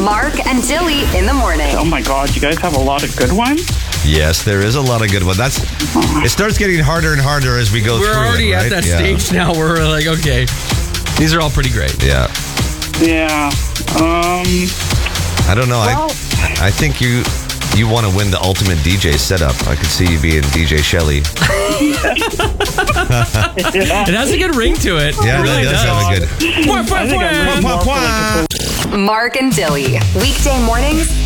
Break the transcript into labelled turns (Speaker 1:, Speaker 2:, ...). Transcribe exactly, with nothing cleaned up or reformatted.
Speaker 1: Mark and Dilly in the morning.
Speaker 2: Oh my God, you guys have a lot of good ones?
Speaker 3: Yes, there is a lot of good ones. That's it starts getting harder and harder as we go
Speaker 4: We're
Speaker 3: through
Speaker 4: already
Speaker 3: it, right?
Speaker 4: at that
Speaker 3: yeah.
Speaker 4: stage now where we're like, okay, these are all pretty great.
Speaker 3: Yeah.
Speaker 2: Yeah. Um.
Speaker 3: I don't know.
Speaker 2: Well,
Speaker 3: I I think you you want to win the ultimate D J setup. I could see you being D J Shelley.
Speaker 4: It has a good ring to it.
Speaker 3: Yeah,
Speaker 4: it really
Speaker 3: that does,
Speaker 4: does.
Speaker 3: have a good.
Speaker 4: Wah, wah,
Speaker 2: I think I'm
Speaker 4: wah.
Speaker 2: more for like a
Speaker 1: Mark and Dilly. Weekday mornings